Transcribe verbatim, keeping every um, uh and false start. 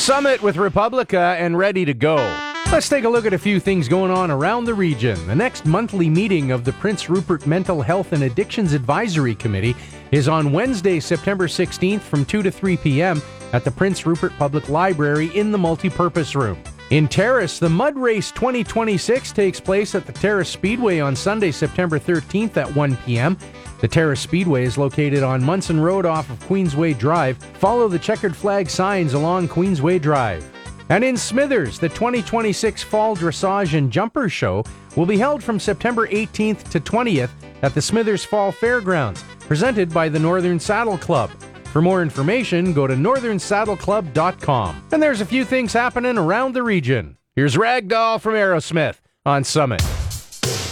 Summit with Republica and ready to go. Let's take a look at a few things going on around the region. The next monthly meeting of the Prince Rupert Mental Health and Addictions Advisory Committee is on Wednesday, September sixteenth from two to three p.m. at the Prince Rupert Public Library in the multipurpose room. In Terrace, the Mud Race twenty twenty-six takes place at the Terrace Speedway on Sunday, September thirteenth at one p.m. The Terrace Speedway is located on Munson Road off of Queensway Drive. Follow the checkered flag signs along Queensway Drive. And in Smithers, the twenty twenty-six Fall Dressage and Jumper Show will be held from September eighteenth to twentieth at the Smithers Fall Fairgrounds, presented by the Northern Saddle Club. For more information, go to northern saddle club dot com. And there's a few things happening around the region. Here's Ragdoll from Aerosmith on Summit.